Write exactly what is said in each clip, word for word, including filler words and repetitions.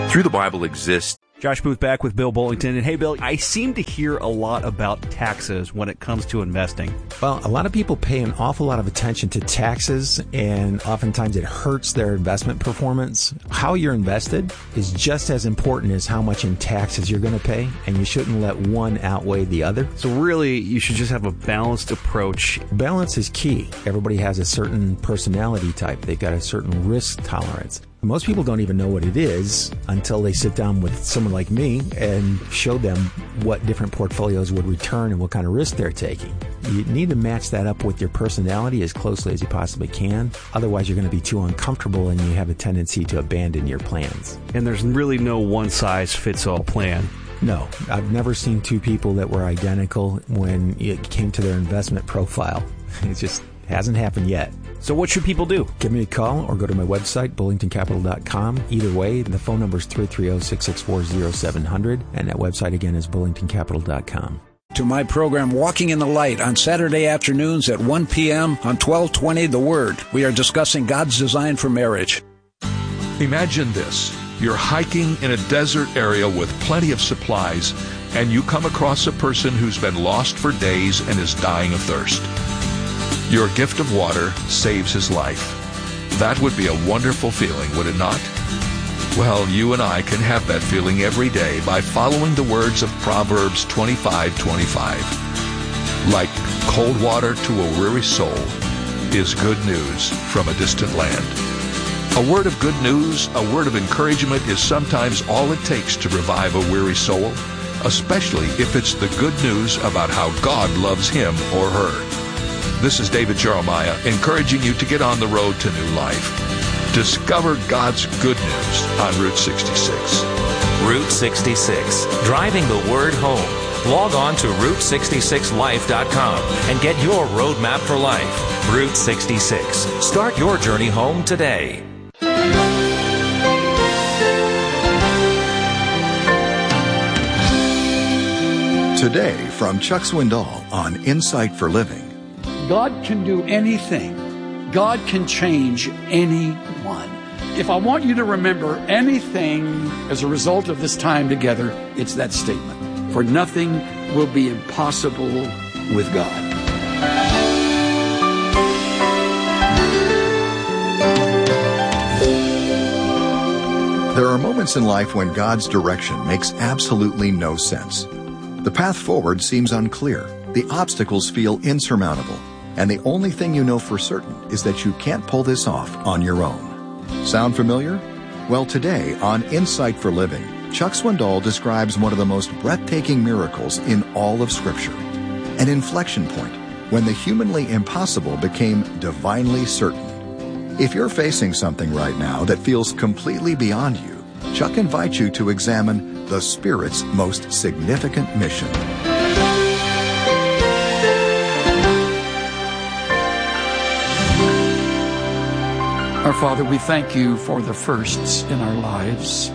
Through the Bible exists. Josh Booth back with Bill Bullington. And hey, Bill, I seem to hear a lot about taxes when it comes to investing. Well, a lot of people pay an awful lot of attention to taxes, and oftentimes it hurts their investment performance. How you're invested is just as important as how much in taxes you're going to pay, and you shouldn't let one outweigh the other. So really, you should just have a balanced approach. Balance is key. Everybody has a certain personality type. They've got a certain risk tolerance. Most people don't even know what it is until they sit down with someone like me and show them what different portfolios would return and what kind of risk they're taking. You need to match that up with your personality as closely as you possibly can. Otherwise, you're going to be too uncomfortable and you have a tendency to abandon your plans. And there's really no one-size-fits-all plan. No, I've never seen two people that were identical when it came to their investment profile. It just hasn't happened yet. So what should people do? Give me a call or go to my website, bullington capital dot com. Either way, the phone number is three three zero, six six four, zero seven zero zero, and that website again is bullington capital dot com. To my program, Walking in the Light, on Saturday afternoons at one p.m. on twelve twenty The Word. We are discussing God's design for marriage. Imagine this. You're hiking in a desert area with plenty of supplies, and you come across a person who's been lost for days and is dying of thirst. Your gift of water saves his life. That would be a wonderful feeling, would it not? Well, you and I can have that feeling every day by following the words of Proverbs twenty-five twenty-five. Like cold water to a weary soul is good news from a distant land. A word of good news, a word of encouragement is sometimes all it takes to revive a weary soul, especially if it's the good news about how God loves him or her. This is David Jeremiah, encouraging you to get on the road to new life. Discover God's good news on Route sixty-six. Route sixty-six, driving the word home. Log on to route sixty-six life dot com and get your roadmap for life. Route sixty-six. Start your journey home today. Today from Chuck Swindoll on Insight for Living. God can do anything. God can change anyone. If I want you to remember anything as a result of this time together, it's that statement. For nothing will be impossible with God. There are moments in life when God's direction makes absolutely no sense. The path forward seems unclear. The obstacles feel insurmountable. And the only thing you know for certain is that you can't pull this off on your own. Sound familiar? Well, today on Insight for Living, Chuck Swindoll describes one of the most breathtaking miracles in all of Scripture. An inflection point when the humanly impossible became divinely certain. If you're facing something right now that feels completely beyond you, Chuck invites you to examine the Spirit's most significant mission. Our Father, we thank you for the firsts in our lives.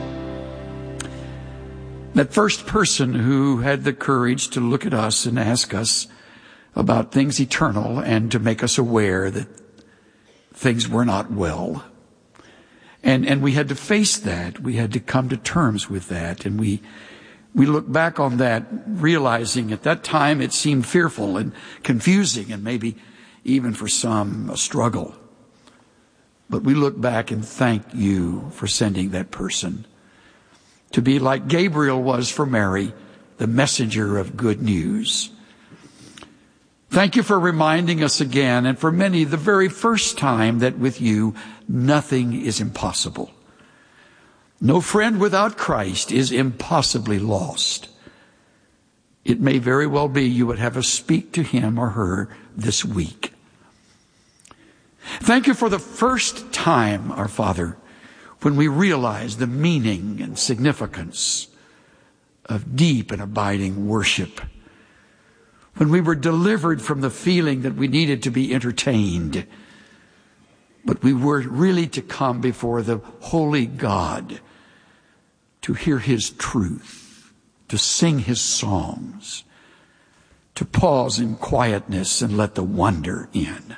That first person who had the courage to look at us and ask us about things eternal and to make us aware that things were not well. And and we had to face that. We had to come to terms with that. And we we look back on that realizing at that time it seemed fearful and confusing and maybe even for some a struggle. But we look back and thank you for sending that person to be like Gabriel was for Mary, the messenger of good news. Thank you for reminding us again, and for many, the very first time, that with you, nothing is impossible. No friend without Christ is impossibly lost. It may very well be you would have us speak to him or her this week. Thank you for the first time, our Father, when we realize the meaning and significance of deep and abiding worship. When we were delivered from the feeling that we needed to be entertained, but we were really to come before the holy God to hear his truth, to sing his songs, to pause in quietness and let the wonder in.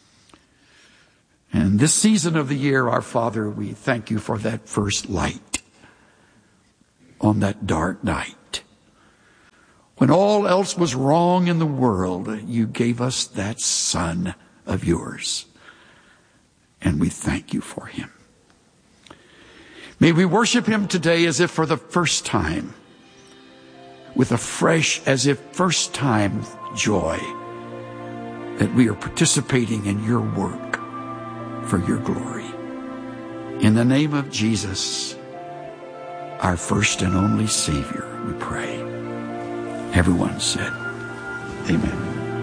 And this season of the year, our Father, we thank you for that first light. on that dark night. When all else was wrong in the world, you gave us that Son of yours. And we thank you for him. May we worship him today as if for the first time, with a fresh, as if first time joy, that we are participating in your work for your glory. In the name of Jesus, our first and only Savior, we pray. Everyone said, amen.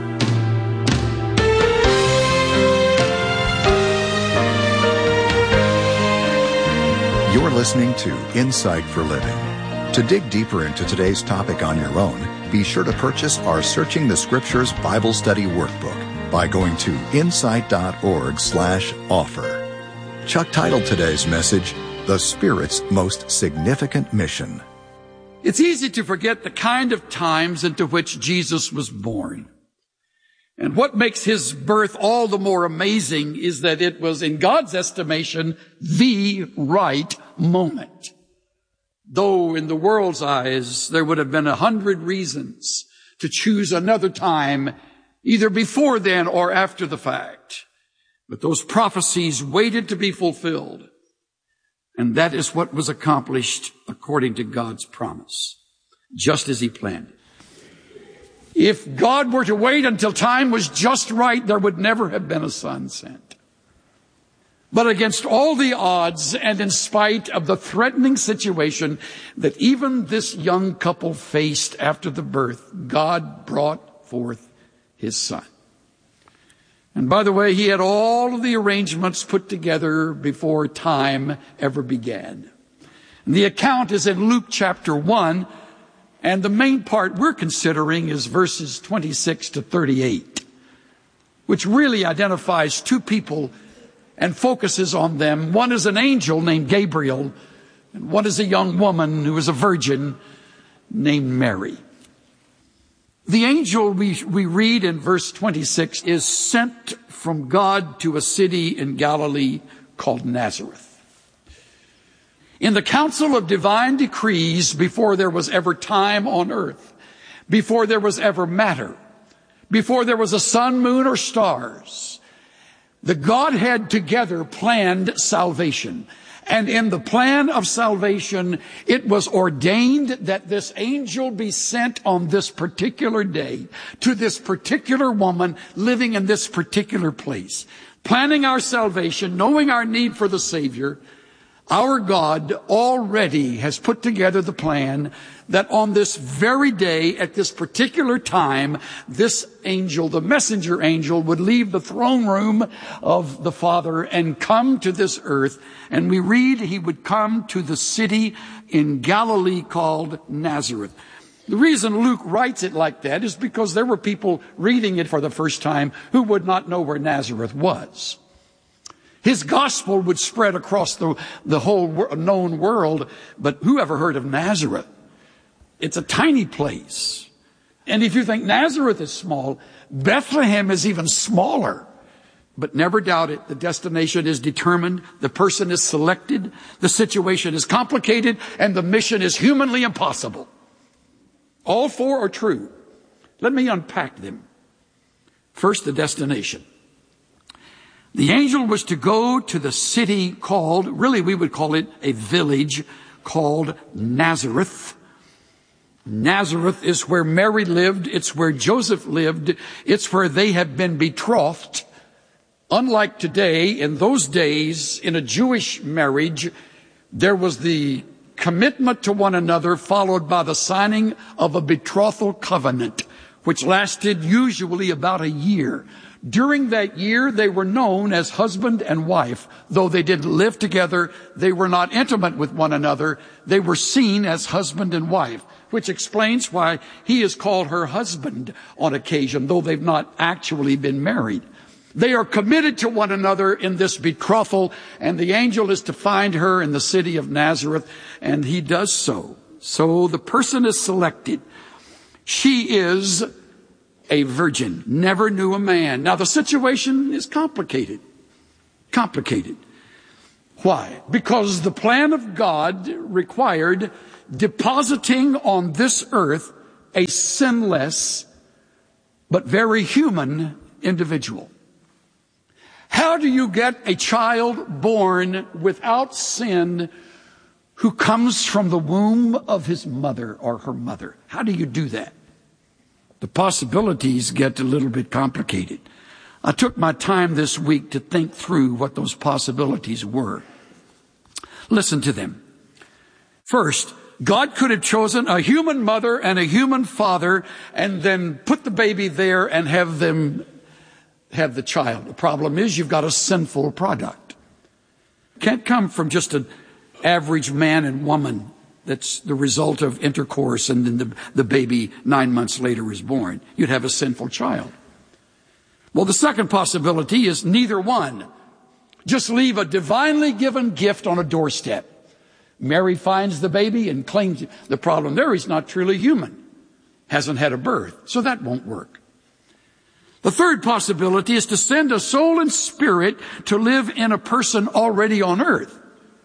You're listening to Insight for Living. To dig deeper into today's topic on your own, be sure to purchase our Searching the Scriptures Bible Study Workbook by going to insight.org slash offer. Chuck titled today's message, The Spirit's Most Significant Mission. It's easy to forget the kind of times into which Jesus was born. And what makes his birth all the more amazing is that it was, in God's estimation, the right moment. Though in the world's eyes, there would have been a hundred reasons to choose another time, either before then or after the fact. But those prophecies waited to be fulfilled. And that is what was accomplished according to God's promise, just as he planned it. If God were to wait until time was just right, there would never have been a son sent. But against all the odds and in spite of the threatening situation that even this young couple faced after the birth, God brought forth his son. And by the way, he had all of the arrangements put together before time ever began. And the account is in Luke chapter one, and the main part we're considering is verses twenty-six to thirty-eight, which really identifies two people and focuses on them. One is an angel named Gabriel, and one is a young woman who is a virgin named Mary. The angel we, we read in verse twenty-six is sent from God to a city in Galilee called Nazareth. In the council of divine decrees, before there was ever time on earth, before there was ever matter, before there was a sun, moon, or stars, the Godhead together planned salvation. And in the plan of salvation, it was ordained that this angel be sent on this particular day to this particular woman living in this particular place. Planning our salvation, knowing our need for the Savior, our God already has put together the plan that on this very day, at this particular time, this angel, the messenger angel, would leave the throne room of the Father and come to this earth. And we read he would come to the city in Galilee called Nazareth. The reason Luke writes it like that is because there were people reading it for the first time who would not know where Nazareth was. His gospel would spread across the, the whole known world, but who ever heard of Nazareth? It's a tiny place. And if you think Nazareth is small, Bethlehem is even smaller. But never doubt it, the destination is determined, the person is selected, the situation is complicated, and the mission is humanly impossible. All four are true. Let me unpack them. First, the destination. The angel was to go to the city called, really we would call it a village called Nazareth. Nazareth is where Mary lived. It's where Joseph lived. It's where they have been betrothed. Unlike today, in those days, in a Jewish marriage, there was the commitment to one another followed by the signing of a betrothal covenant, which lasted usually about a year. During that year, they were known as husband and wife. Though they didn't live together, they were not intimate with one another. They were seen as husband and wife, which explains why he is called her husband on occasion, though they've not actually been married. They are committed to one another in this betrothal, and the angel is to find her in the city of Nazareth, and he does so. So the person is selected. She is a virgin, never knew a man. Now the situation is complicated. Complicated. Why? Because the plan of God required depositing on this earth a sinless but very human individual. How do you get a child born without sin who comes from the womb of his mother or her mother? How do you do that? The possibilities get a little bit complicated. I took my time this week to think through what those possibilities were. Listen to them. First, God could have chosen a human mother and a human father and then put the baby there and have them have the child. The problem is you've got a sinful product. It can't come from just an average man and woman that's the result of intercourse and then the, the baby nine months later is born. You'd have a sinful child. Well, the second possibility is neither one. Just leave a divinely given gift on a doorstep. Mary finds the baby and claims it. The problem there is not truly human. Hasn't had a birth. So that won't work. The third possibility is to send a soul and spirit to live in a person already on earth.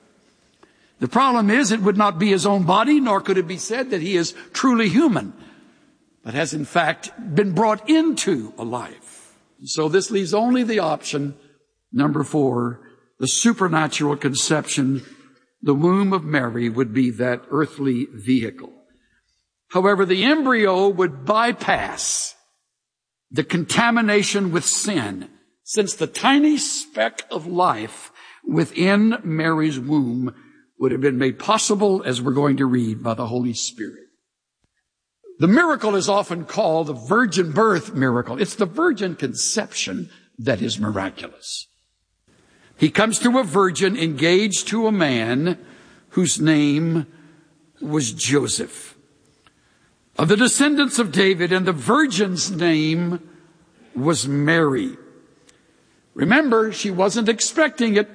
The problem is it would not be his own body, nor could it be said that he is truly human, but has in fact been brought into a life. So this leaves only the option, number four, the supernatural conception. The womb of Mary would be that earthly vehicle. However, the embryo would bypass the contamination with sin, since the tiny speck of life within Mary's womb would have been made possible, as we're going to read, by the Holy Spirit. The miracle is often called the virgin birth miracle. It's the virgin conception that is miraculous. He comes to a virgin engaged to a man whose name was Joseph, of the descendants of David, and the virgin's name was Mary. Remember, she wasn't expecting it.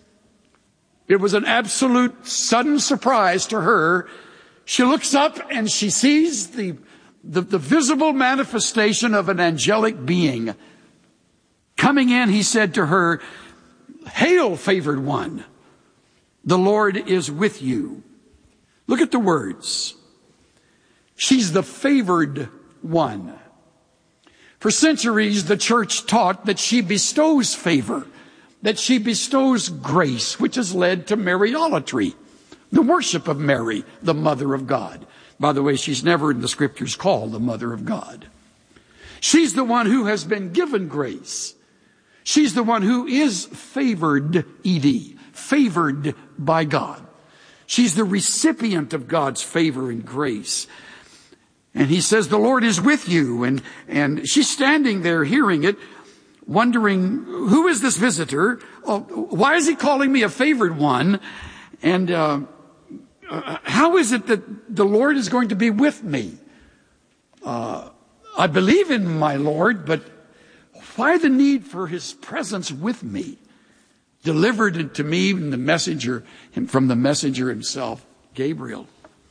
It was an absolute sudden surprise to her. She looks up and she sees the, the, the visible manifestation of an angelic being. Coming in, he said to her, "Hail, favored one, the Lord is with you." Look at the words. She's the favored one. For centuries, the church taught that she bestows favor, that she bestows grace, which has led to Mariolatry, the worship of Mary, the Mother of God. By the way, she's never in the scriptures called the Mother of God. She's the one who has been given grace. She's the one who is favored, E D, favored by God. She's the recipient of God's favor and grace. And he says, "The Lord is with you." And, and she's standing there hearing it, wondering, who is this visitor? Oh, why is he calling me a favored one? And uh, uh, how is it that the Lord is going to be with me? Uh, I believe in my Lord, but why the need for his presence with me? Delivered to me from the messenger, from the messenger himself, Gabriel.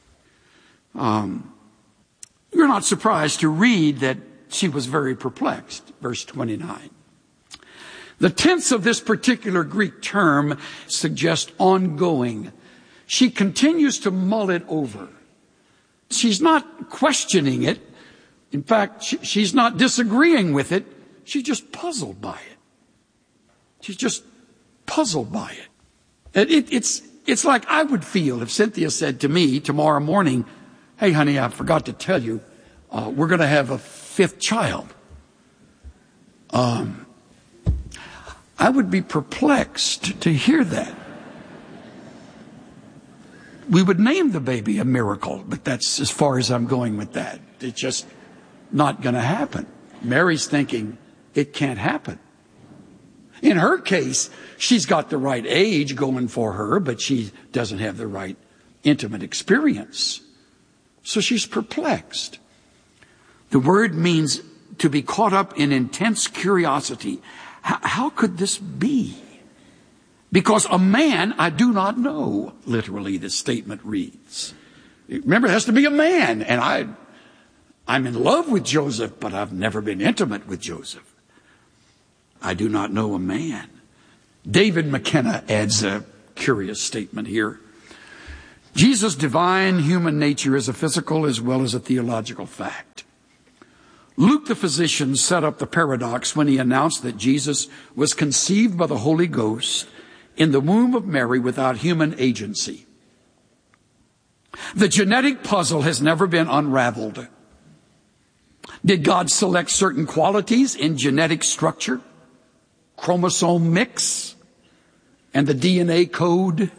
Um, you're not surprised to read that she was very perplexed. Verse twenty-nine. The tense of this particular Greek term suggests ongoing. She continues to mull it over. She's not questioning it. In fact, she, she's not disagreeing with it. She's just puzzled by it. She's just puzzled by it. It, it. It's, it's like I would feel if Cynthia said to me tomorrow morning, "Hey, honey, I forgot to tell you, uh, we're going to have a fifth child." Um, I would be perplexed to hear that. We would name the baby a miracle, but that's as far as I'm going with that. It's just not going to happen. Mary's thinking it can't happen. In her case, she's got the right age going for her, but she doesn't have the right intimate experience. So she's perplexed. The word means to be caught up in intense curiosity. How, how could this be? Because a man I do not know, literally the statement reads. Remember, it has to be a man. And I, I'm in love with Joseph, but I've never been intimate with Joseph. I do not know a man. David McKenna adds a curious statement here. Jesus' divine human nature is a physical as well as a theological fact. Luke the physician set up the paradox when he announced that Jesus was conceived by the Holy Ghost in the womb of Mary without human agency. The genetic puzzle has never been unraveled. Did God select certain qualities in genetic structure, chromosome mix, and the D N A code?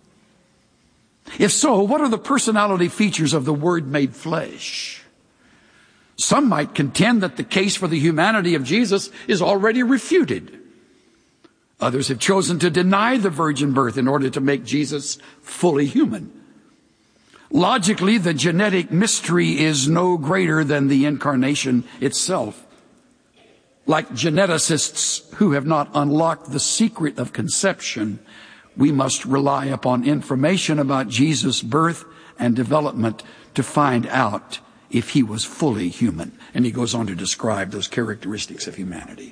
If so, what are the personality features of the Word made flesh? Some might contend that the case for the humanity of Jesus is already refuted. Others have chosen to deny the virgin birth in order to make Jesus fully human. Logically, the genetic mystery is no greater than the incarnation itself. Like geneticists who have not unlocked the secret of conception, we must rely upon information about Jesus' birth and development to find out if he was fully human. And he goes on to describe those characteristics of humanity.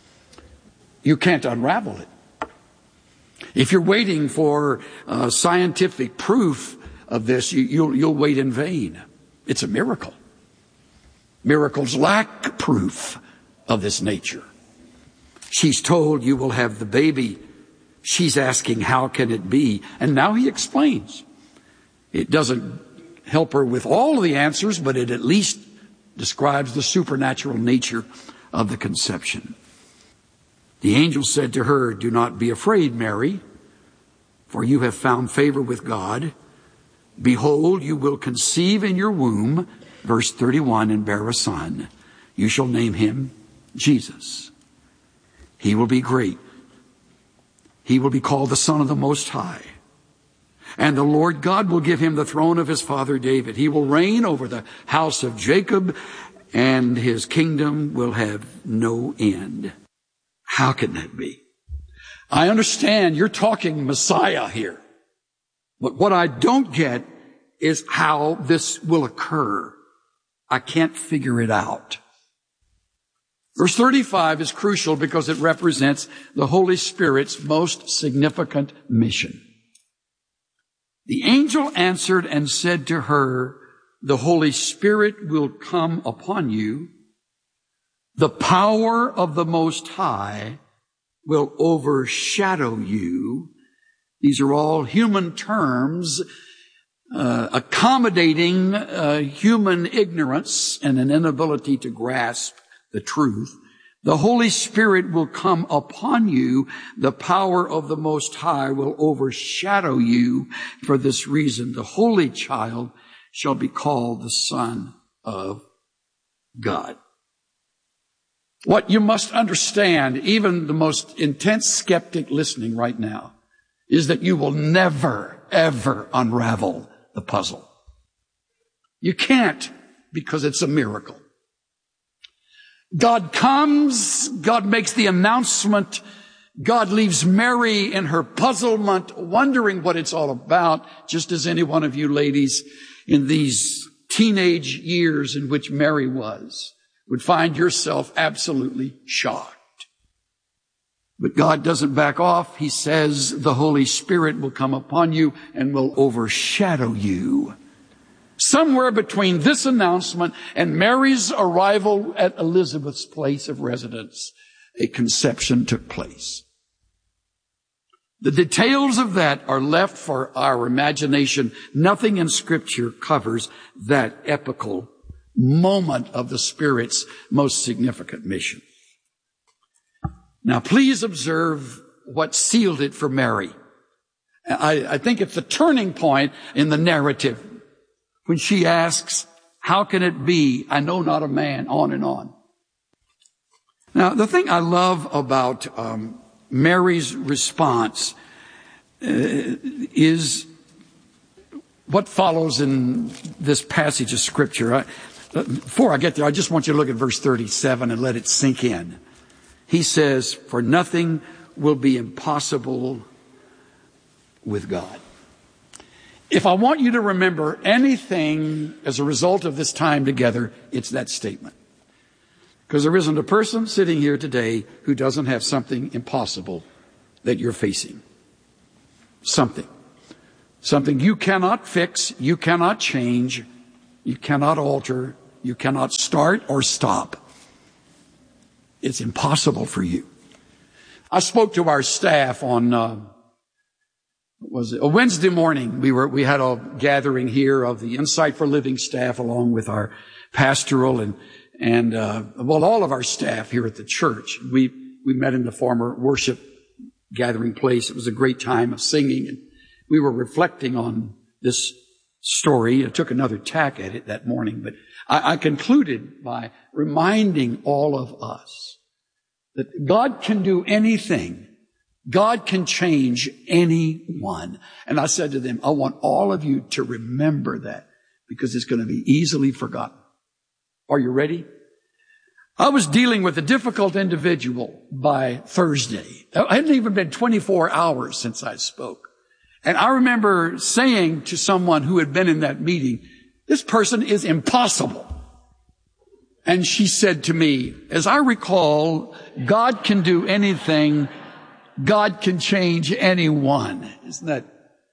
You can't unravel it. If you're waiting for uh, scientific proof of this, you, you'll, you'll wait in vain. It's a miracle. Miracles lack proof of this nature. She's told you will have the baby. She's asking, how can it be? And now he explains. It doesn't help her with all of the answers, but it at least describes the supernatural nature of the conception. The angel said to her, do not be afraid, Mary, for you have found favor with God. Behold, you will conceive in your womb, verse thirty-one, and bear a son. You shall name him Jesus. He will be great. He will be called the Son of the Most High. And the Lord God will give him the throne of his father David. He will reign over the house of Jacob, and his kingdom will have no end. How can that be? I understand you're talking Messiah here. But what I don't get is how this will occur. I can't figure it out. Verse thirty-five is crucial because it represents the Holy Spirit's most significant mission. The angel answered and said to her, the Holy Spirit will come upon you. The power of the Most High will overshadow you. These are all human terms uh, accommodating uh, human ignorance and an inability to grasp the truth. The Holy Spirit will come upon you. The power of the Most High will overshadow you. For this reason, the Holy Child shall be called the Son of God. What you must understand, even the most intense skeptic listening right now, is that you will never, ever unravel the puzzle. You can't, because it's a miracle. God comes, God makes the announcement, God leaves Mary in her puzzlement, wondering what it's all about, just as any one of you ladies in these teenage years in which Mary was would find yourself absolutely shocked. But God doesn't back off. He says the Holy Spirit will come upon you and will overshadow you. Somewhere between this announcement and Mary's arrival at Elizabeth's place of residence, a conception took place. The details of that are left for our imagination. Nothing in Scripture covers that epical moment of the Spirit's most significant mission. Now, please observe what sealed it for Mary. I, I think it's the turning point in the narrative when she asks, how can it be? I know not a man, on and on. Now, the thing I love about um, Mary's response uh, is what follows in this passage of Scripture. I, before I get there, I just want you to look at verse thirty-seven and let it sink in. He says, for nothing will be impossible with God. If I want you to remember anything as a result of this time together, it's that statement. Because there isn't a person sitting here today who doesn't have something impossible that you're facing. Something. Something you cannot fix, you cannot change, you cannot alter, you cannot start or stop. It's impossible for you. I spoke to our staff on, uh, what was it? A Wednesday morning. We were, we had a gathering here of the Insight for Living staff along with our pastoral and, and, uh, well, all of our staff here at the church. We, we met in the former worship gathering place. It was a great time of singing, and we were reflecting on this story. I took another tack at it that morning, but I, I concluded by reminding all of us that God can do anything. God can change anyone. And I said to them, I want all of you to remember that, because it's going to be easily forgotten. Are you ready? I was dealing with a difficult individual by Thursday. It hadn't even been twenty-four hours since I spoke. And I remember saying to someone who had been in that meeting, this person is impossible. And she said to me, as I recall, God can do anything. God can change anyone. Isn't that?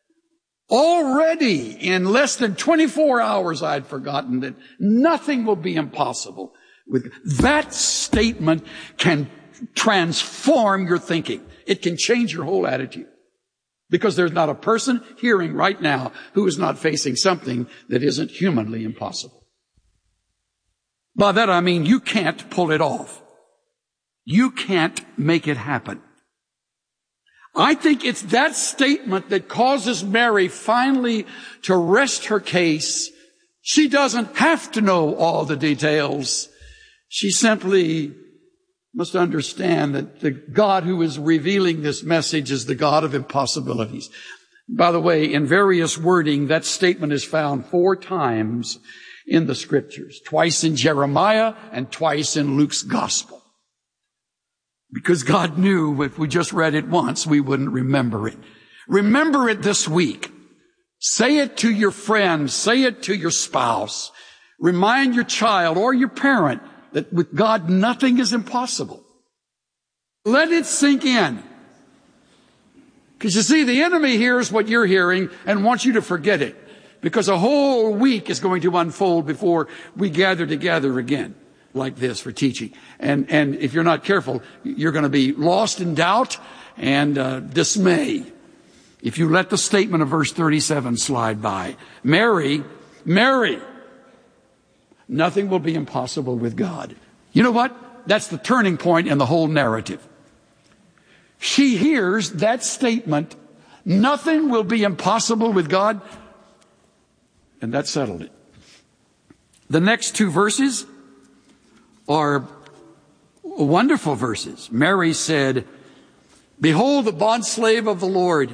Already in less than twenty-four hours, I'd forgotten that nothing will be impossible. With that statement can transform your thinking. It can change your whole attitude. Because there's not a person hearing right now who is not facing something that isn't humanly impossible. By that I mean you can't pull it off. You can't make it happen. I think it's that statement that causes Mary finally to rest her case. She doesn't have to know all the details. She simply must understand that the God who is revealing this message is the God of impossibilities. By the way, in various wording, that statement is found four times in the scriptures. Twice in Jeremiah and twice in Luke's gospel. Because God knew if we just read it once, we wouldn't remember it. Remember it this week. Say it to your friend. Say it to your spouse. Remind your child or your parent that with God, nothing is impossible. Let it sink in. Because you see, the enemy hears what you're hearing and wants you to forget it. Because a whole week is going to unfold before we gather together again like this for teaching. And, and if you're not careful, you're going to be lost in doubt and uh, dismay if you let the statement of verse thirty-seven slide by. Mary, Mary, nothing will be impossible with God. You know what? That's the turning point in the whole narrative. She hears that statement, nothing will be impossible with God, and that settled it. The next two verses are wonderful verses. Mary said, behold the bondslave of the Lord.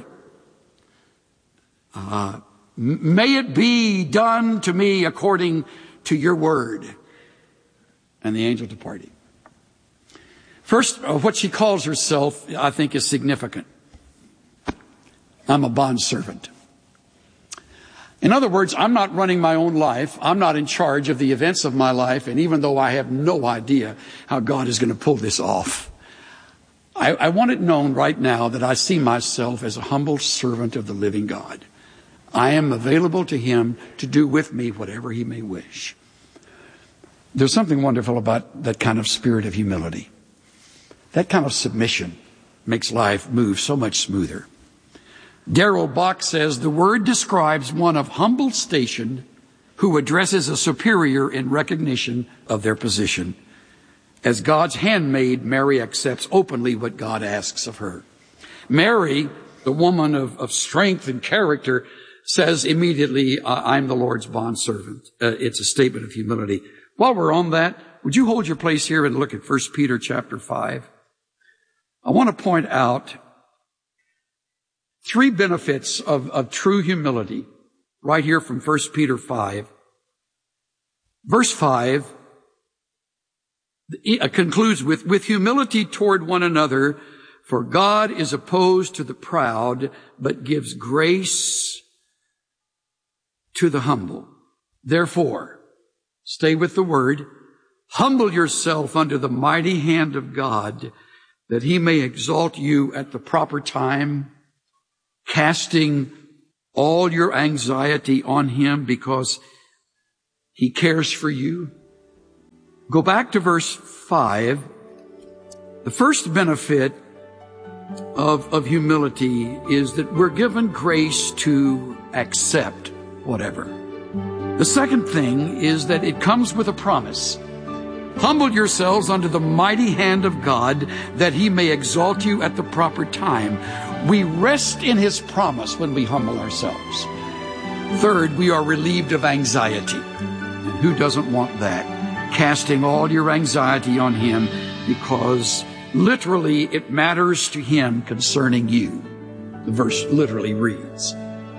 Uh, may it be done to me according to your word. And the angel departed. First, what she calls herself, I think, is significant. I'm a bondservant. In other words, I'm not running my own life. I'm not in charge of the events of my life. And even though I have no idea how God is going to pull this off, I, I want it known right now that I see myself as a humble servant of the living God. I am available to Him to do with me whatever He may wish. There's something wonderful about that kind of spirit of humility. That kind of submission makes life move so much smoother. Darrell Bach says, the word describes one of humble station who addresses a superior in recognition of their position. As God's handmaid, Mary accepts openly what God asks of her. Mary, the woman of, of strength and character, says immediately, I'm the Lord's bondservant. Uh, it's a statement of humility. While we're on that, would you hold your place here and look at First Peter chapter five? I want to point out three benefits of, of true humility right here from First Peter five. Verse five it concludes with, with humility toward one another, for God is opposed to the proud, but gives grace to the humble. Therefore, stay with the word, humble yourself under the mighty hand of God, that He may exalt you at the proper time, casting all your anxiety on Him because He cares for you? Go back to verse five. The first benefit of, of humility is that we're given grace to accept whatever. The second thing is that it comes with a promise. Humble yourselves under the mighty hand of God, that He may exalt you at the proper time. We rest in His promise when we humble ourselves. Third, we are relieved of anxiety. And who doesn't want that? Casting all your anxiety on Him, because literally it matters to Him concerning you. The verse literally reads.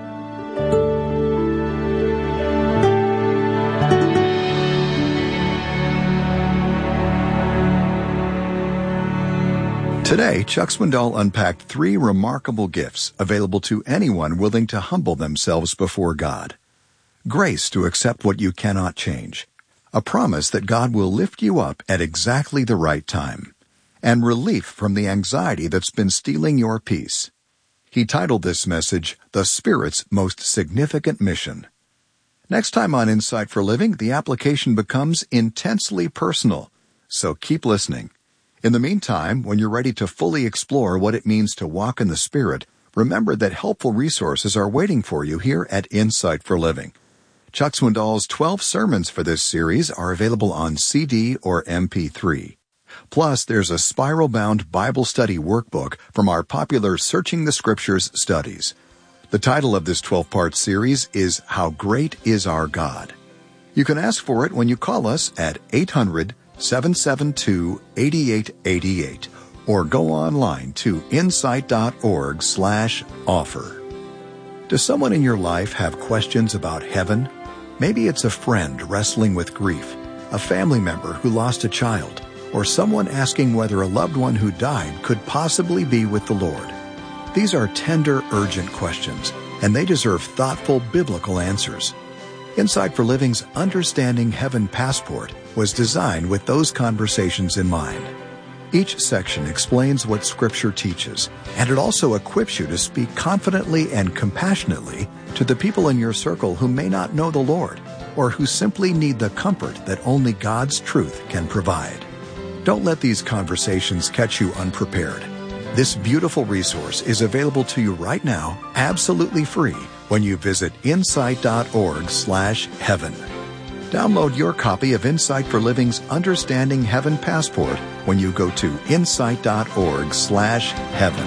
Today, Chuck Swindoll unpacked three remarkable gifts available to anyone willing to humble themselves before God. Grace to accept what you cannot change. A promise that God will lift you up at exactly the right time. And relief from the anxiety that's been stealing your peace. He titled this message, The Spirit's Most Significant Mission. Next time on Insight for Living, the application becomes intensely personal. So keep listening. In the meantime, when you're ready to fully explore what it means to walk in the Spirit, remember that helpful resources are waiting for you here at Insight for Living. Chuck Swindoll's twelve sermons for this series are available on C D or M P three. Plus, there's a spiral-bound Bible study workbook from our popular Searching the Scriptures studies. The title of this twelve-part series is How Great Is Our God. You can ask for it when you call us at eight hundred, seven seven two, eight eight eight eight or go online to insight.org slash offer. Does someone in your life have questions about heaven? Maybe it's a friend wrestling with grief, a family member who lost a child, or someone asking whether a loved one who died could possibly be with the Lord. These are tender, urgent questions, and they deserve thoughtful, biblical answers. Insight for Living's Understanding Heaven Passport was designed with those conversations in mind. Each section explains what Scripture teaches, and it also equips you to speak confidently and compassionately to the people in your circle who may not know the Lord, or who simply need the comfort that only God's truth can provide. Don't let these conversations catch you unprepared. This beautiful resource is available to you right now, absolutely free, when you visit insight.org slash heaven. Download your copy of Insight for Living's Understanding Heaven Passport when you go to insight.org slash heaven.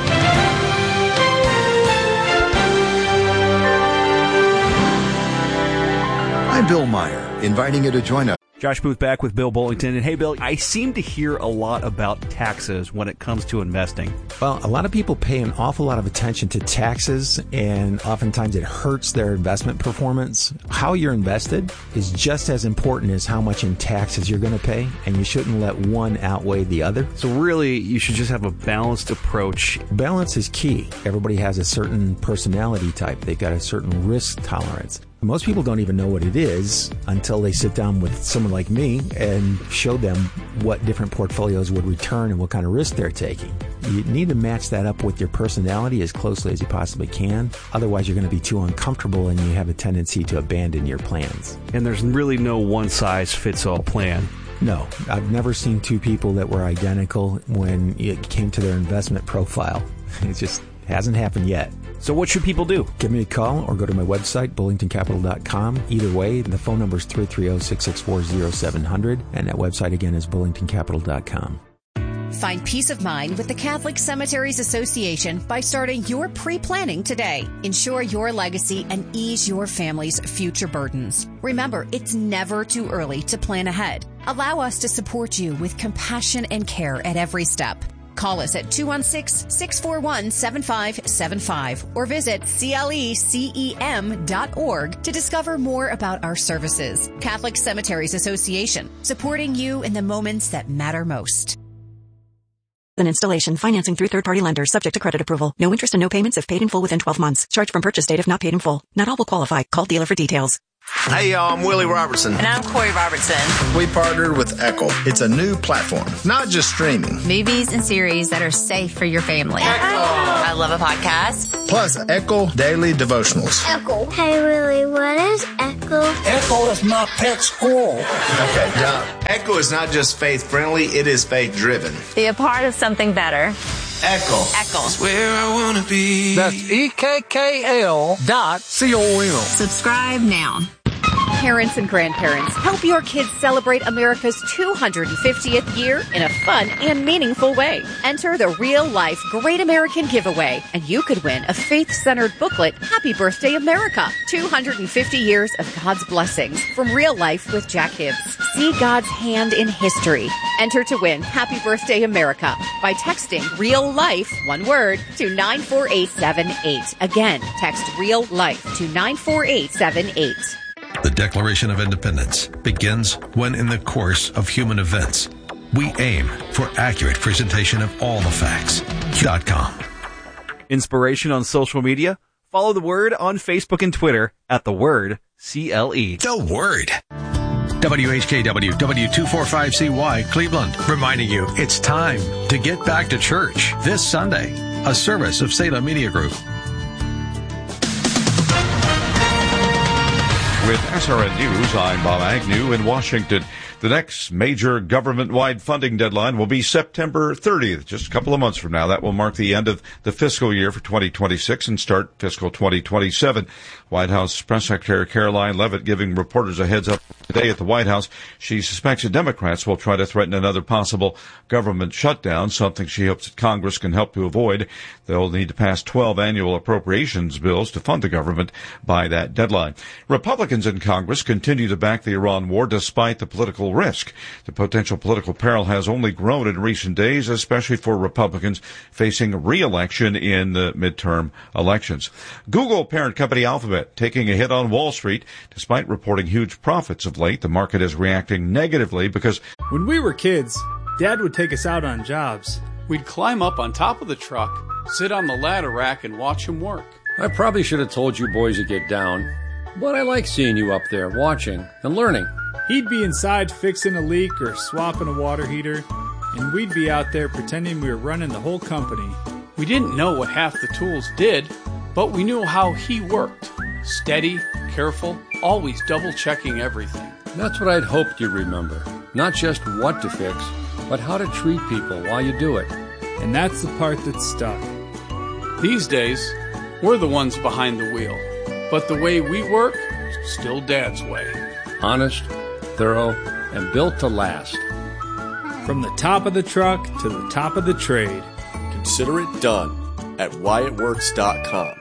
I'm Bill Meyer, inviting you to join us. Josh Booth back with Bill Bullington. And hey, Bill, I seem to hear a lot about taxes when it comes to investing. Well, a lot of people pay an awful lot of attention to taxes, and oftentimes it hurts their investment performance. How you're invested is just as important as how much in taxes you're going to pay, and you shouldn't let one outweigh the other. So really, you should just have a balanced approach. Balance is key. Everybody has a certain personality type. They've got a certain risk tolerance. Most people don't even know what it is until they sit down with someone like me and show them what different portfolios would return and what kind of risk they're taking. You need to match that up with your personality as closely as you possibly can. Otherwise, you're going to be too uncomfortable and you have a tendency to abandon your plans. And there's really no one-size-fits-all plan. No, I've never seen two people that were identical when it came to their investment profile. It just hasn't happened yet. So what should people do? Give me a call or go to my website, bullington capital dot com. Either way, the phone number is three three zero, six six four, zero seven zero zero, and that website again is bullington capital dot com. Find peace of mind with the Catholic Cemeteries Association by starting your pre-planning today. Ensure your legacy and ease your family's future burdens. Remember, it's never too early to plan ahead. Allow us to support you with compassion and care at every step. Call us at two one six, six four one, seven five seven five or visit C L E C E M dot org to discover more about our services. Catholic Cemeteries Association, supporting you in the moments that matter most. An installation, financing through third-party lenders, subject to credit approval. No interest and no payments if paid in full within twelve months. Charge from purchase date if not paid in full. Not all will qualify. Call dealer for details. Hey, y'all, I'm Willie Robertson. And I'm Corey Robertson. We partnered with Echo. It's a new platform, not just streaming. Movies and series that are safe for your family. Echo. I love a podcast. Plus, Echo Daily Devotionals. Echo. Hey, Willie, what is Echo? Echo is my pet squirrel. Okay, now, Echo is not just faith-friendly, it is faith-driven. Be a part of something better. Echo. Echo. That's where I want to be. That's E K K L dot C O M. Subscribe now. Parents and grandparents, help your kids celebrate America's two hundred fiftieth year in a fun and meaningful way. Enter the Real Life Great American Giveaway, and you could win a faith-centered booklet, Happy Birthday America, two hundred fifty years of God's blessings from Real Life with Jack Hibbs. See God's hand in history. Enter to win Happy Birthday America by texting Real Life, one word, to nine four eight seven eight. Again, text Real Life to nine four eight seven eight. The Declaration of Independence begins when in the course of human events, we aim for accurate presentation of all the facts. .com. Inspiration on social media? Follow The Word on Facebook and Twitter at The Word, C L E. The Word. W H K W, W two forty-five C Y, Cleveland, reminding you it's time to get back to church this Sunday. A service of Salem Media Group. With S R N News, I'm Bob Agnew in Washington. The next major government-wide funding deadline will be September thirtieth, just a couple of months from now. That will mark the end of the fiscal year for twenty twenty-six and start fiscal twenty twenty-seven. White House Press Secretary Caroline Leavitt giving reporters a heads up today at the White House. She suspects that Democrats will try to threaten another possible government shutdown, something she hopes that Congress can help to avoid. They'll need to pass twelve annual appropriations bills to fund the government by that deadline. Republicans in Congress continue to back the Iran war despite the political risk. The potential political peril has only grown in recent days, especially for Republicans facing re-election in the midterm elections. Google parent company Alphabet taking a hit on Wall Street. Despite reporting huge profits of late, the market is reacting negatively because when we were kids, Dad would take us out on jobs. We'd climb up on top of the truck, sit on the ladder rack, and watch him work. I probably should have told you boys to get down, but I like seeing you up there watching and learning. He'd be inside fixing a leak or swapping a water heater, and we'd be out there pretending we were running the whole company. We didn't know what half the tools did, but we knew how he worked. Steady, careful, always double-checking everything. That's what I'd hoped you'd remember. Not just what to fix, but how to treat people while you do it. And that's the part that stuck. These days, we're the ones behind the wheel. But the way we work, still Dad's way. Honest, thorough, and built to last. From the top of the truck to the top of the trade. Consider it done at Wyatt Works dot com.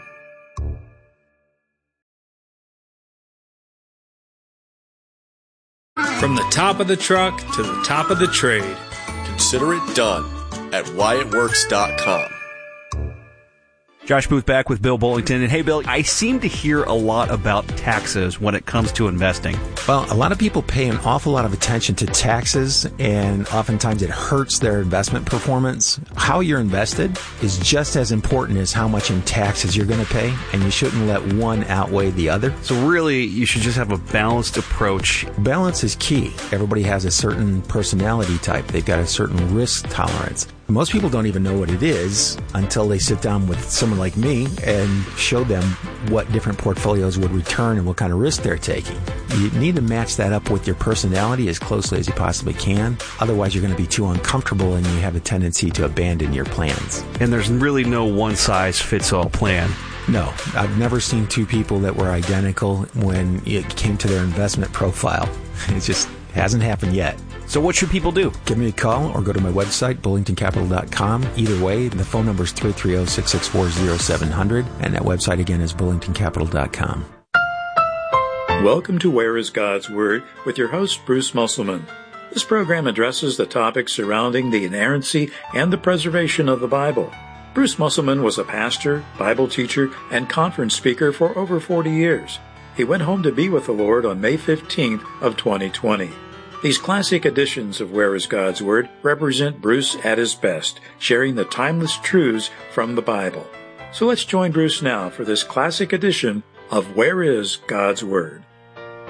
From the top of the truck to the top of the trade. Consider it done at Wyatt Works dot com. Josh Booth back with Bill Bullington. And hey, Bill, I seem to hear a lot about taxes when it comes to investing. Well, a lot of people pay an awful lot of attention to taxes, and oftentimes it hurts their investment performance. How you're invested is just as important as how much in taxes you're going to pay, and you shouldn't let one outweigh the other. So really, you should just have a balanced approach. Balance is key. Everybody has a certain personality type. They've got a certain risk tolerance. Most people don't even know what it is until they sit down with someone like me and show them what different portfolios would return and what kind of risk they're taking. You need to match that up with your personality as closely as you possibly can. Otherwise, you're going to be too uncomfortable and you have a tendency to abandon your plans. And there's really no one-size-fits-all plan. No, I've never seen two people that were identical when it came to their investment profile. It just hasn't happened yet. So what should people do? Give me a call or go to my website, bullington capital dot com. Either way, the phone number is three three zero, six six four, zero seven zero zero, and that website again is bullington capital dot com. Welcome to Where is God's Word with your host, Bruce Musselman. This program addresses the topics surrounding the inerrancy and the preservation of the Bible. Bruce Musselman was a pastor, Bible teacher, and conference speaker for over forty years. He went home to be with the Lord on May fifteenth of twenty twenty. These classic editions of Where is God's Word represent Bruce at his best, sharing the timeless truths from the Bible. So let's join Bruce now for this classic edition of Where is God's Word.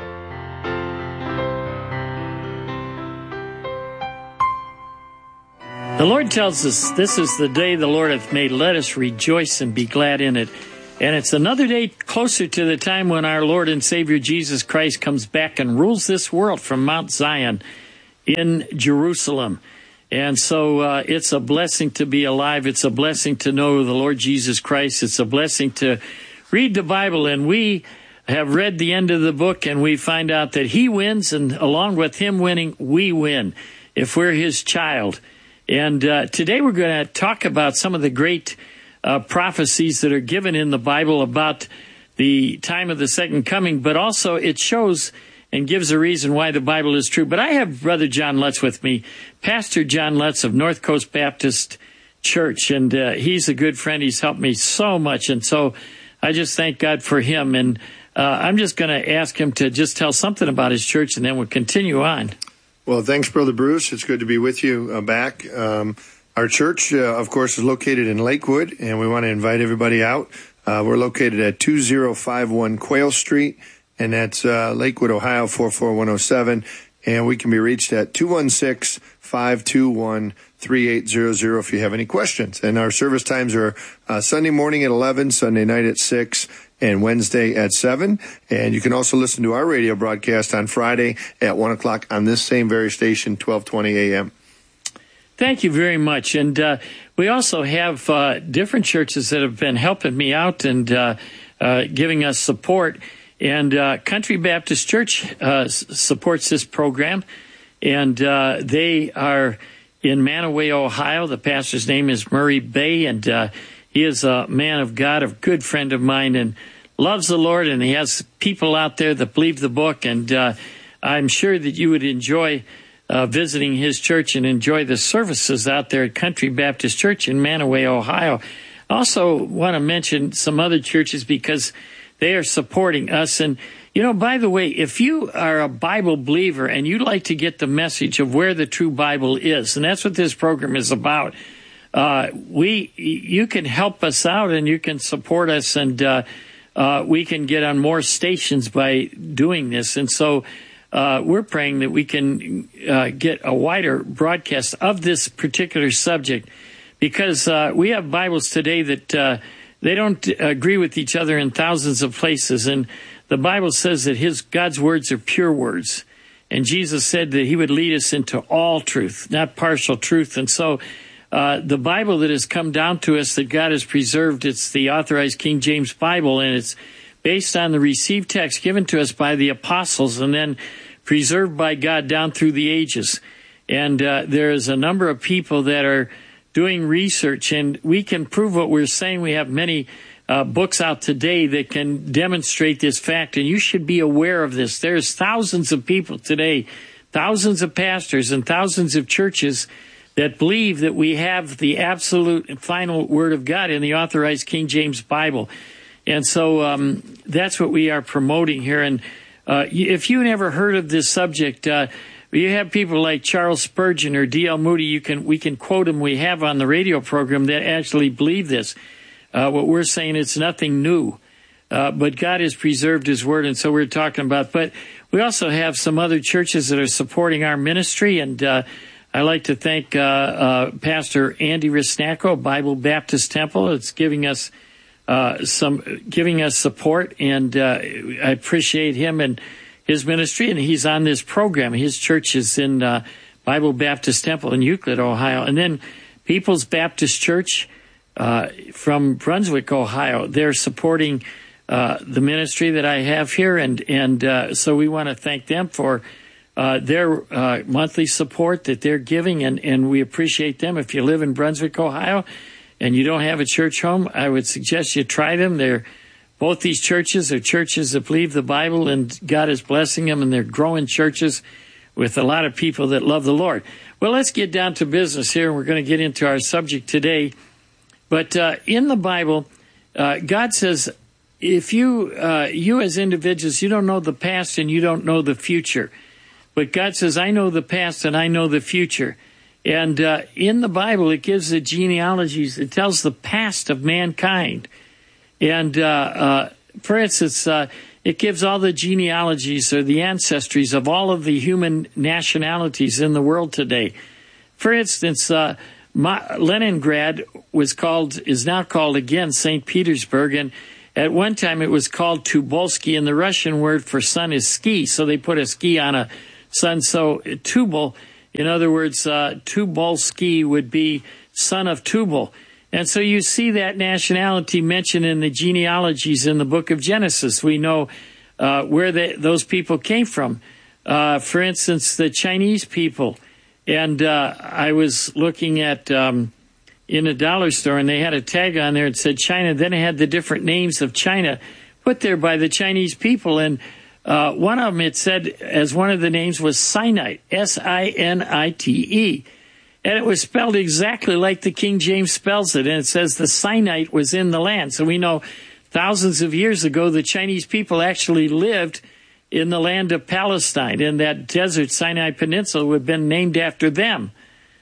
The Lord tells us, this is the day the Lord hath made. Let us rejoice and be glad in it. And it's another day closer to the time when our Lord and Savior Jesus Christ comes back and rules this world from Mount Zion in Jerusalem. And so uh, it's a blessing to be alive. It's a blessing to know the Lord Jesus Christ. It's a blessing to read the Bible. And we have read the end of the book, and we find out that He wins, and along with Him winning, we win if we're His child. And uh, today we're going to talk about some of the great uh, prophecies that are given in the Bible about the time of the second coming, but also it shows and gives a reason why the Bible is true. But I have Brother John Lutz with me, Pastor John Lutz of North Coast Baptist Church, and uh, he's a good friend. He's helped me so much, and so I just thank God for him. And uh, I'm just going to ask him to just tell something about his church, and then we'll continue on. Well, thanks, Brother Bruce. It's good to be with you uh, back. Um, our church, uh, of course, is located in Lakewood, and we want to invite everybody out. Uh, we're located at two zero five one Quail Street, and that's uh, Lakewood, Ohio, four four one oh seven. And we can be reached at two one six, five two one, three eight zero zero if you have any questions. And our service times are uh, Sunday morning at eleven, Sunday night at six, and Wednesday at seven. And you can also listen to our radio broadcast on Friday at one o'clock on this same very station, twelve twenty a.m. Thank you very much. And uh, we also have uh, different churches that have been helping me out and uh, uh, giving us support. And uh, Country Baptist Church uh, s- supports this program. And uh, they are in Manaway, Ohio. The pastor's name is Murray Bay, and uh, he is a man of God, a good friend of mine, and loves the Lord, and he has people out there that believe the book. And uh, I'm sure that you would enjoy uh, visiting his church and enjoy the services out there at Country Baptist Church in Manaway, Ohio. I also want to mention some other churches because they are supporting us. And, you know, by the way, if you are a Bible believer and you'd like to get the message of where the true Bible is, and that's what this program is about, uh, we, you can help us out and you can support us, and uh, uh, we can get on more stations by doing this. And so uh, we're praying that we can uh, get a wider broadcast of this particular subject, because uh, we have Bibles today that uh, they don't agree with each other in thousands of places. And the Bible says that his God's words are pure words. And Jesus said that he would lead us into all truth, not partial truth. And so uh, the Bible that has come down to us that God has preserved, it's the Authorized King James Bible, and it's based on the received text given to us by the apostles and then preserved by God down through the ages. And uh, there is a number of people that are doing research, and we can prove what we're saying. We have many uh, books out today that can demonstrate this fact, and you should be aware of this. There's thousands of people today, thousands of pastors and thousands of churches that believe that we have the absolute and final Word of God in the Authorized King James Bible. And so um, that's what we are promoting here. And uh, if you never heard of this subject, uh, you have people like Charles Spurgeon or D L Moody. You can we can quote them. We have on the radio program that actually believe this. Uh, what we're saying, it's nothing new, uh, but God has preserved His Word, and so we're talking about. But we also have some other churches that are supporting our ministry, and uh, I'd like to thank uh, uh, Pastor Andy Risnacco, Bible Baptist Temple. It's giving us uh, some giving us support, and uh, I appreciate him and his ministry, and he's on this program. His church is in uh, Bible Baptist Temple in Euclid, Ohio. And then People's Baptist Church uh, from Brunswick, Ohio. They're supporting uh, the ministry that I have here, and, and uh, so we want to thank them for uh, their uh, monthly support that they're giving, and, and we appreciate them. If you live in Brunswick, Ohio, and you don't have a church home, I would suggest you try them. They're Both these churches are churches that believe the Bible, and God is blessing them, and they're growing churches with a lot of people that love the Lord. Well, let's get down to business here, and we're going to get into our subject today. But uh, in the Bible, uh, God says, if you, uh, you as individuals, you don't know the past and you don't know the future. But God says, I know the past and I know the future. And uh, in the Bible, it gives the genealogies. It tells the past of mankind. And, uh, uh, for instance, uh, it gives all the genealogies or the ancestries of all of the human nationalities in the world today. For instance, uh, Ma- Leningrad was called, is now called again Saint Petersburg, and at one time it was called Tubolsky, and the Russian word for sun is ski, so they put a ski on a sun. So Tubal, in other words, uh, Tubolsky would be son of Tubal. And so you see that nationality mentioned in the genealogies in the book of Genesis. We know uh, where the, those people came from. Uh, for instance, the Chinese people. And uh, I was looking at um, in a dollar store, and they had a tag on there that said China. Then it had the different names of China put there by the Chinese people. And uh, one of them, it said, as one of the names was Sinite, S I N I T E. And it was spelled exactly like the King James spells it. And it says the Sinite was in the land. So we know thousands of years ago, the Chinese people actually lived in the land of Palestine. And that desert, Sinai Peninsula, would have been named after them.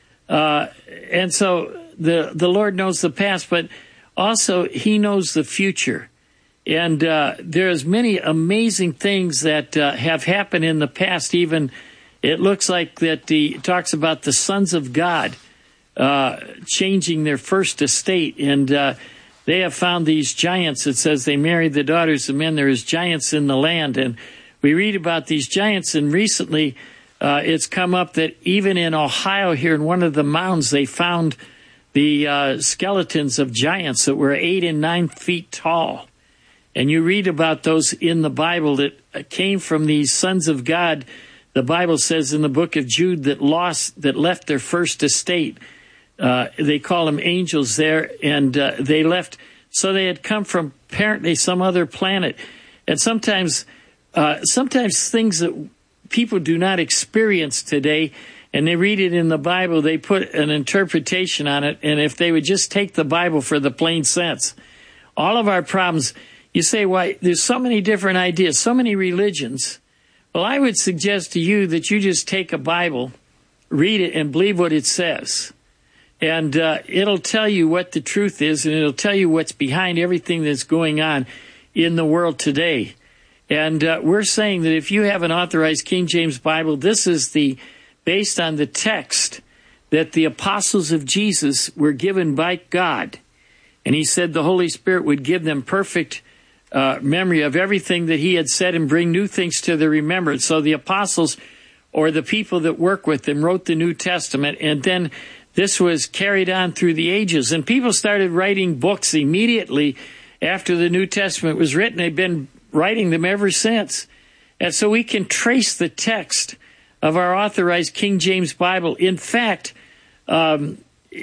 Uh, and so the, the Lord knows the past, but also he knows the future. And uh, there's many amazing things that uh, have happened in the past. Even it looks like that he talks about the sons of God uh, changing their first estate. And uh, they have found these giants. It says they married the daughters of men. There is giants in the land. And we read about these giants. And recently uh, it's come up that even in Ohio here in one of the mounds, they found the uh, skeletons of giants that were eight and nine feet tall. And you read about those in the Bible that came from these sons of God. The Bible says in the book of Jude that lost, that left their first estate. Uh, they call them angels there, and uh, they left. So they had come from apparently some other planet. And sometimes, uh, sometimes things that people do not experience today, and they read it in the Bible, they put an interpretation on it. And if they would just take the Bible for the plain sense, all of our problems. You say, why, there's so many different ideas, so many religions. Well, I would suggest to you that you just take a Bible, read it, and believe what it says. And uh, it'll tell you what the truth is, and it'll tell you what's behind everything that's going on in the world today. And uh, we're saying that if you have an authorized King James Bible, this is the based on the text that the apostles of Jesus were given by God. And he said the Holy Spirit would give them perfect Uh, memory of everything that he had said and bring new things to their remembrance. So the apostles or the people that work with them wrote the New Testament, and then this was carried on through the ages. And people started writing books immediately after the New Testament was written. They've been writing them ever since. And so we can trace the text of our authorized King James Bible. In fact, um,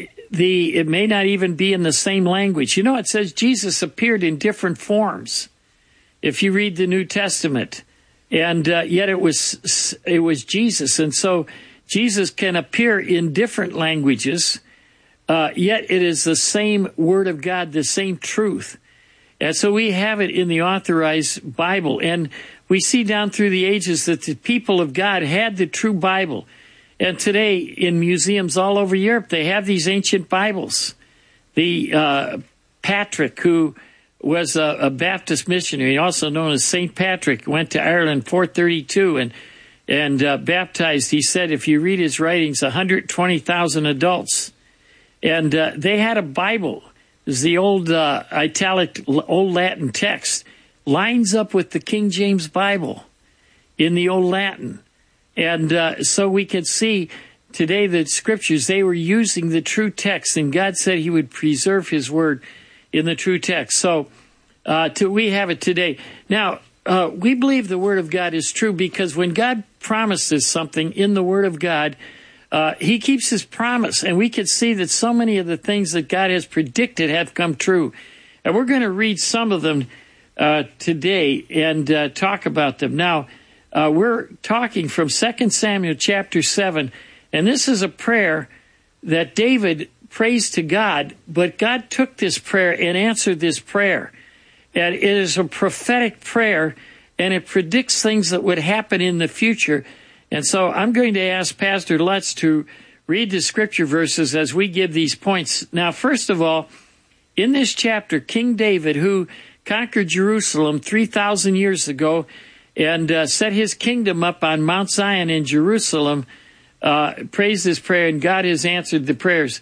The it may not even be in the same language. You know, it says Jesus appeared in different forms. If you read the New Testament, and uh, yet it was it was Jesus, and so Jesus can appear in different languages. Uh, yet it is the same Word of God, the same truth, and so we have it in the authorized Bible, and we see down through the ages that the people of God had the true Bible. And today, in museums all over Europe, they have these ancient Bibles. The uh, Patrick, who was a, a Baptist missionary, also known as Saint Patrick, went to Ireland four thirty-two and and uh, baptized. He said, if you read his writings, one hundred twenty thousand adults. And uh, they had a Bible. It was the old uh, italic, old Latin text. Lines up with the King James Bible in the old Latin. And uh, so we can see today the scriptures, they were using the true text, and God said he would preserve his word in the true text. So uh, to, we have it today. Now, uh, we believe the word of God is true because when God promises something in the word of God, uh, he keeps his promise. And we can see that so many of the things that God has predicted have come true. And we're going to read some of them uh, today and uh, talk about them. Now, Uh, we're talking from Second Samuel chapter seven, and this is a prayer that David prays to God, but God took this prayer and answered this prayer. And it is a prophetic prayer, and it predicts things that would happen in the future. And so I'm going to ask Pastor Lutz to read the scripture verses as we give these points. Now, first of all, in this chapter, King David, who conquered Jerusalem three thousand years ago, and uh, set his kingdom up on Mount Zion in Jerusalem, uh, prays this prayer, and God has answered the prayers.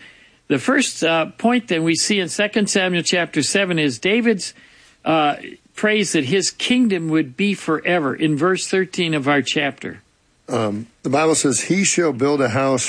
the first uh, point that we see in Second Samuel chapter seven is David's uh, praise that his kingdom would be forever in verse thirteen of our chapter. Um, the Bible says, he shall build a house